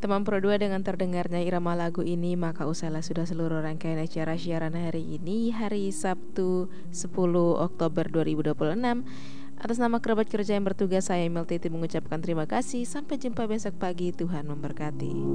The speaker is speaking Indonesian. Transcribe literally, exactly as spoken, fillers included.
Teman Pro dua, dengan terdengarnya irama lagu ini, maka usailah sudah seluruh rangkaian acara siaran hari ini, hari Sabtu sepuluh Oktober dua ribu dua puluh enam. Atas nama kerabat kerja yang bertugas, saya Emil Titi mengucapkan terima kasih. Sampai jumpa besok pagi, Tuhan memberkati.